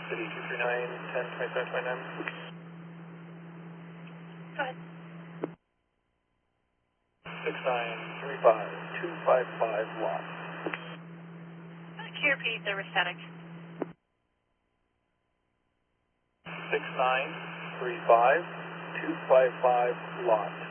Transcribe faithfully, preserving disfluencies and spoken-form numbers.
City two three nine, ten, twenty-seven, twenty-nine. Go ahead. six nine three five, two five five, lot. Can you repeat the static? six nine three five, two five five, lot.